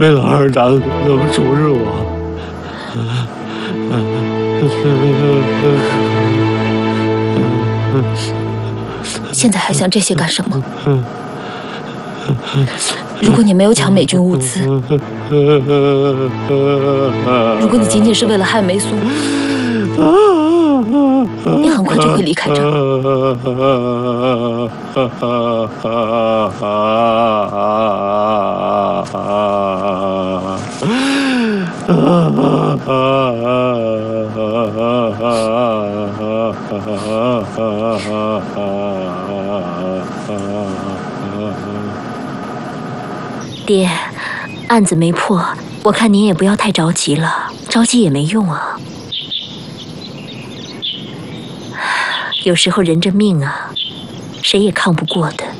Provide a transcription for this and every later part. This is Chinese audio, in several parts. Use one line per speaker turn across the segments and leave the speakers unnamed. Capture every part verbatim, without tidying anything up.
为了二郎能主日我，
现在还想这些干什么？如果你没有抢美军物资，如果你仅仅是为了害梅松，你很快就会离开这儿。爹，案子没破，我看您也不要太着急了，着急也没用啊。有时候人这命啊，谁也抗不过的。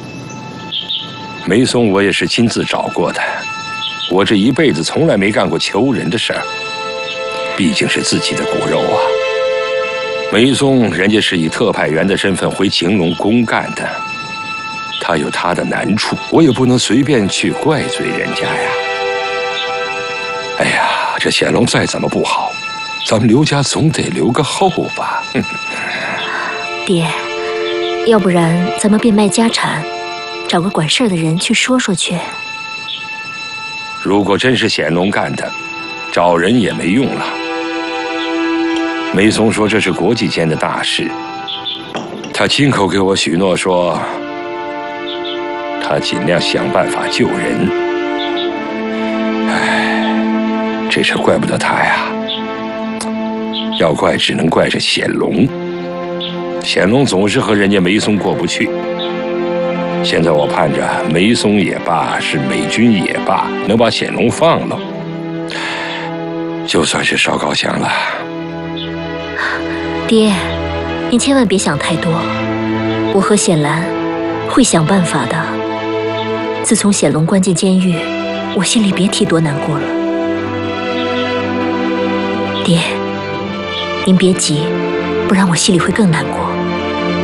梅松我也是亲自找过的，我这一辈子从来没干过求人的事儿，毕竟是自己的骨肉啊。梅松人家是以特派员的身份回晴隆公干的，他有他的难处，我也不能随便去怪罪人家呀。哎呀，这显隆再怎么不好，咱们刘家总得留个后吧。
爹，要不然咱们变卖家产，找个管事儿的人去说说去。
如果真是显隆干的，找人也没用了。梅松说这是国际间的大事，他亲口给我许诺说，他尽量想办法救人。唉，这事怪不得他呀，要怪只能怪这显隆。显隆总是和人家梅松过不去。现在我盼着梅松也罢，是美军也罢，能把显隆放了，就算是烧高香了。
爹，您千万别想太多，我和显兰会想办法的。自从显隆关进监狱，我心里别提多难过了。爹，您别急，不然我心里会更难过。